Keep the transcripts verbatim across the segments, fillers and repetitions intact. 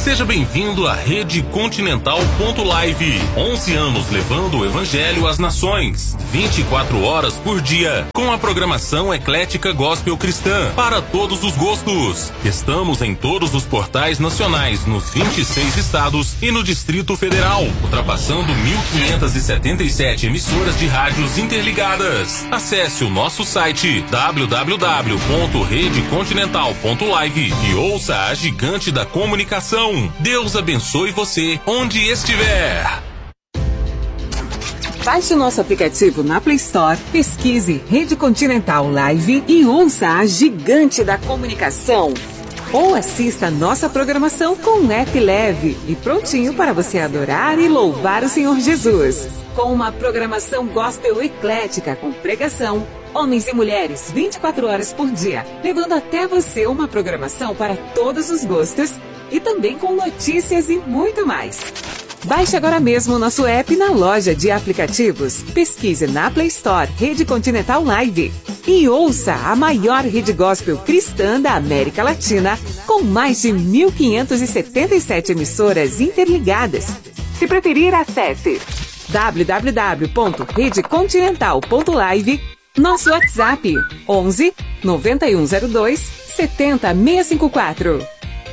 Seja bem-vindo à Rede Continental ponto live. onze anos levando o Evangelho às nações. vinte e quatro horas por dia. Com a programação eclética gospel cristã. Para todos os gostos. Estamos em todos os portais nacionais, nos vinte e seis estados e no Distrito Federal. Ultrapassando mil quinhentas e setenta e sete emissoras de rádios interligadas. Acesse o nosso site w w w ponto rede continental ponto live e ouça a gigante da comunicação. Deus abençoe você onde estiver. Baixe o nosso aplicativo na Play Store, pesquise Rede Continental Live e ouça a gigante da comunicação. Ou assista a nossa programação com um app leve e prontinho para você adorar e louvar o Senhor Jesus. Com uma programação gospel eclética com pregação, homens e mulheres vinte e quatro horas por dia, levando até você uma programação para todos os gostos e também com notícias e muito mais. Baixe agora mesmo o nosso app na loja de aplicativos. Pesquise na Play Store Rede Continental Live e ouça a maior rede gospel cristã da América Latina, com mais de mil quinhentas e setenta e sete emissoras interligadas. Se preferir, acesse w w w ponto rede continental ponto live. Nosso WhatsApp onze, noventa e um zero dois, setenta, seiscentos e cinquenta e quatro.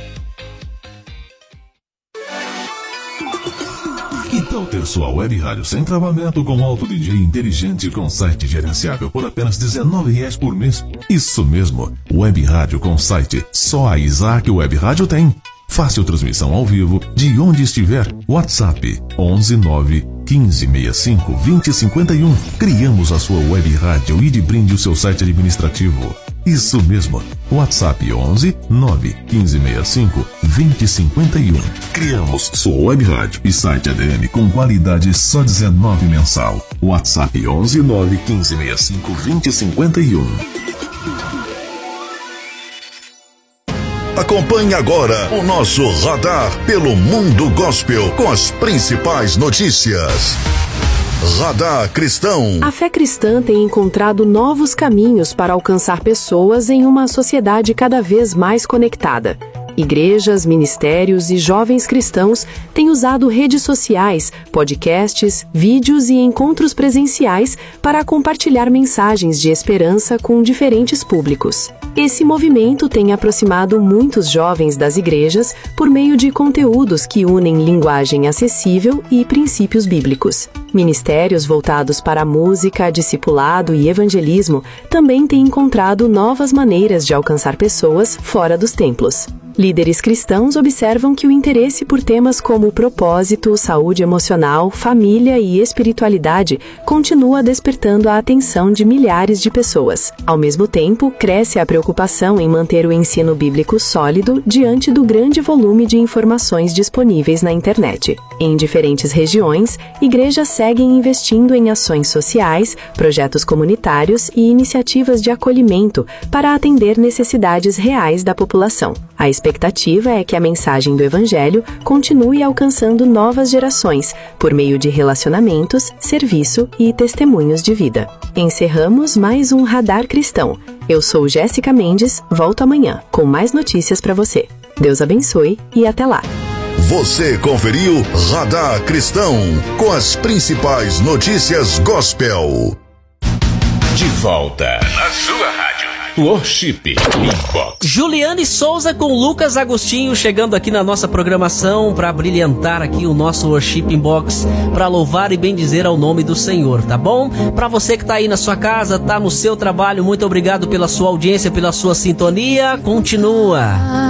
Que tal ter sua web rádio sem travamento com alto D J inteligente com site gerenciável por apenas dezenove reais por mês? Isso mesmo, web rádio com site. Só a Isaac Web Rádio tem. Fácil transmissão ao vivo de onde estiver. WhatsApp onze nove quinze sessenta e cinco vinte cinquenta e um. Criamos a sua web rádio e de brinde o seu site administrativo. Isso mesmo, WhatsApp onze nove quinze sessenta e cinco vinte cinquenta e um. Criamos sua web rádio e site A D M com qualidade só dezenove mensal. WhatsApp onze nove quinze sessenta e cinco vinte cinquenta e um. Acompanhe agora o nosso radar pelo mundo gospel com as principais notícias. Radar Cristão. A fé cristã tem encontrado novos caminhos para alcançar pessoas em uma sociedade cada vez mais conectada. Igrejas, ministérios e jovens cristãos têm usado redes sociais, podcasts, vídeos e encontros presenciais para compartilhar mensagens de esperança com diferentes públicos. Esse movimento tem aproximado muitos jovens das igrejas por meio de conteúdos que unem linguagem acessível e princípios bíblicos. Ministérios voltados para a música, discipulado e evangelismo também têm encontrado novas maneiras de alcançar pessoas fora dos templos. Líderes cristãos observam que o interesse por temas como propósito, saúde emocional, família e espiritualidade continua despertando a atenção de milhares de pessoas. Ao mesmo tempo, cresce a preocupação em manter o ensino bíblico sólido diante do grande volume de informações disponíveis na internet. Em diferentes regiões, igrejas seguem investindo em ações sociais, projetos comunitários e iniciativas de acolhimento para atender necessidades reais da população. A expectativa é que a mensagem do Evangelho continue alcançando novas gerações por meio de relacionamentos, serviço e testemunhos de vida. Encerramos mais um Radar Cristão. Eu sou Jéssica Mendes, volto amanhã com mais notícias para você. Deus abençoe e até lá. Você conferiu Radar Cristão com as principais notícias gospel. De volta na sua rádio. Worship Inbox. Juliane Souza com Lucas Agostinho chegando aqui na nossa programação para brilhantar aqui o nosso Worship Inbox, para louvar e bendizer ao nome do Senhor, tá bom? Para você que tá aí na sua casa, tá no seu trabalho, muito obrigado pela sua audiência, pela sua sintonia. Continua